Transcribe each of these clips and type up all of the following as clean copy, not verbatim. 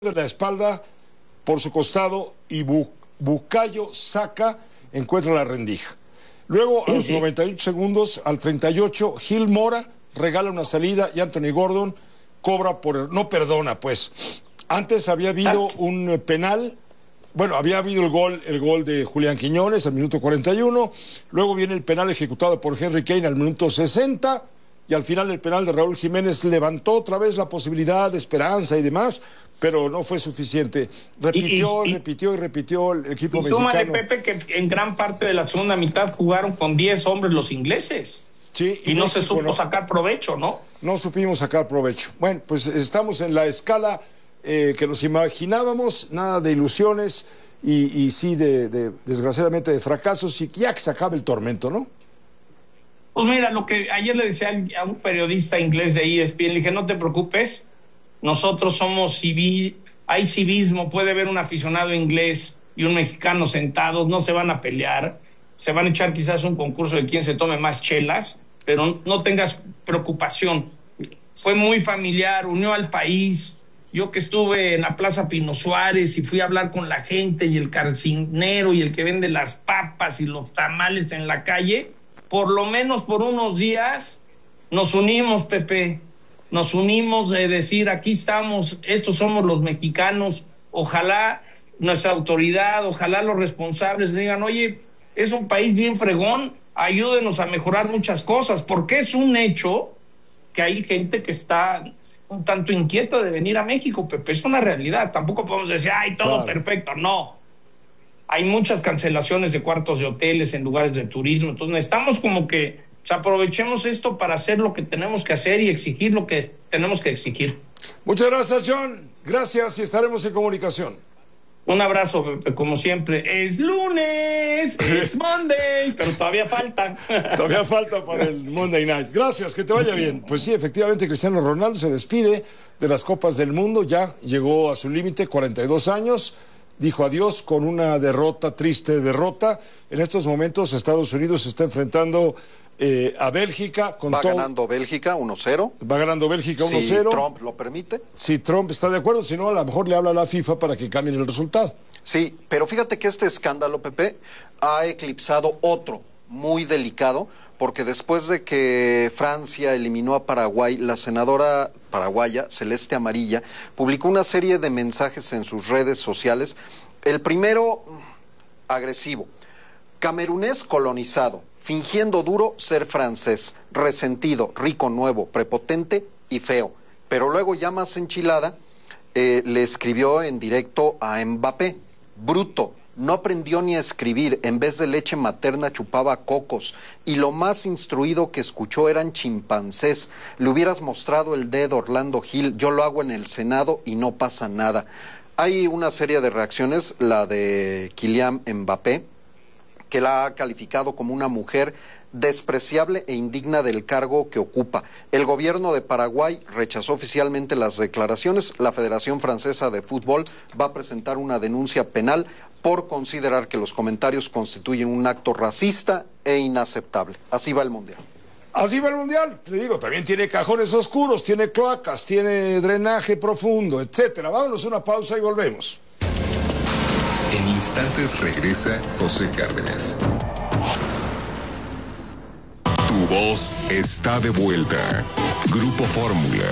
de la espalda por su costado y Bucayo saca, encuentra la rendija. Luego, a los 98 segundos, al 38, Gil Mora regala una salida y Anthony Gordon cobra por... No perdona, pues. Antes había habido un penal. Bueno, había habido el gol de Julián Quiñones al minuto 41. Luego viene el penal ejecutado por Henry Kane al minuto 60. Y al final el penal de Raúl Jiménez levantó otra vez la posibilidad de esperanza y demás, pero no fue suficiente. Repitió el equipo mexicano. Súmale, Pepe, que en gran parte de la segunda mitad jugaron con 10 hombres los ingleses. Sí, y no se supo sacar provecho, ¿no? No supimos sacar provecho. Bueno, pues estamos en la escala que nos imaginábamos, nada de ilusiones y sí, desgraciadamente, de fracasos, y ya que se acabe el tormento, ¿no? Pues mira, lo que ayer le decía a un periodista inglés de ESPN, le dije, no te preocupes, nosotros somos civil, hay civismo, puede haber un aficionado inglés y un mexicano sentados, no se van a pelear, se van a echar quizás un concurso de quién se tome más chelas, pero no tengas preocupación. Fue muy familiar, unió al país. Yo que estuve en la Plaza Pino Suárez y fui a hablar con la gente y el carcinero y el que vende las papas y los tamales en la calle, por lo menos por unos días nos unimos, Pepe, nos unimos de decir, aquí estamos, estos somos los mexicanos. Ojalá nuestra autoridad, ojalá los responsables digan, oye, es un país bien fregón, ayúdenos a mejorar muchas cosas, porque es un hecho que hay gente que está un tanto inquieta de venir a México, Pepe, es una realidad. Tampoco podemos decir, ay, todo perfecto, no. Hay muchas cancelaciones de cuartos de hoteles en lugares de turismo, entonces necesitamos como que aprovechemos esto para hacer lo que tenemos que hacer y exigir lo que tenemos que exigir. Muchas gracias, John. Gracias y estaremos en comunicación. Un abrazo, Pepe, como siempre. Es lunes, es Monday, pero todavía falta. Todavía falta para el Monday Night. Gracias, que te vaya bien. Pues sí, efectivamente, Cristiano Ronaldo se despide de las Copas del Mundo, ya llegó a su límite, 42 años. Dijo adiós con una derrota, triste derrota. En estos momentos Estados Unidos se está enfrentando a Bélgica. Ganando Bélgica 1-0. Va ganando Bélgica 1-0. Si Trump lo permite. Si Trump está de acuerdo, si no, a lo mejor le habla a la FIFA para que cambien el resultado. Sí, pero fíjate que este escándalo, Pepe, ha eclipsado otro muy delicado, porque después de que Francia eliminó a Paraguay, la senadora paraguaya Celeste Amarilla publicó una serie de mensajes en sus redes sociales. El primero, agresivo: camerunés colonizado, fingiendo duro ser francés, resentido, rico, nuevo, prepotente y feo. Pero luego, ya más enchilada, le escribió en directo a Mbappé: bruto, no aprendió ni a escribir, en vez de leche materna chupaba cocos, y lo más instruido que escuchó eran chimpancés. Le hubieras mostrado el dedo, Orlando Gil, yo lo hago en el Senado y no pasa nada. Hay una serie de reacciones, la de Kylian Mbappé, que la ha calificado como una mujer despreciable e indigna del cargo que ocupa. El gobierno de Paraguay rechazó oficialmente las declaraciones. La Federación Francesa de Fútbol va a presentar una denuncia penal por considerar que los comentarios constituyen un acto racista e inaceptable. Así va el Mundial. Así va el Mundial. Te digo, también tiene cajones oscuros, tiene cloacas, tiene drenaje profundo, etcétera. Vámonos a una pausa y volvemos. En instantes regresa José Cárdenas. Tu voz está de vuelta. Grupo Fórmula.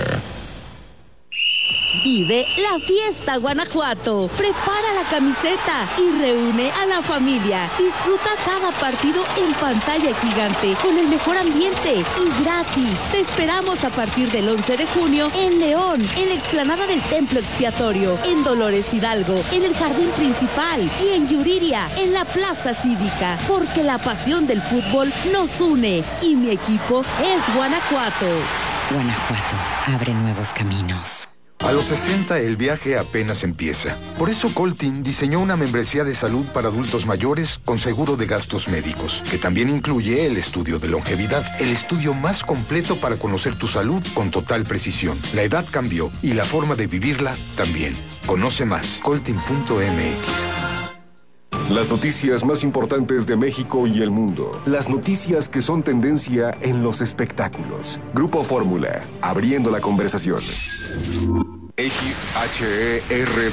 Vive la fiesta Guanajuato. Prepara la camiseta y reúne a la familia. Disfruta cada partido en pantalla gigante con el mejor ambiente y gratis. Te esperamos a partir del 11 de junio en León, en la explanada del Templo Expiatorio, en Dolores Hidalgo, en el Jardín Principal y en Yuriria, en la Plaza Cívica. Porque la pasión del fútbol nos une y mi equipo es Guanajuato. Guanajuato abre nuevos caminos. A los 60 el viaje apenas empieza. Por eso Coltin diseñó una membresía de salud para adultos mayores con seguro de gastos médicos, que también incluye el estudio de longevidad, el estudio más completo para conocer tu salud con total precisión. La edad cambió y la forma de vivirla también. Conoce más, coltin.mx. Las noticias más importantes de México y el mundo. Las noticias que son tendencia en los espectáculos. Grupo Fórmula, abriendo la conversación. XHER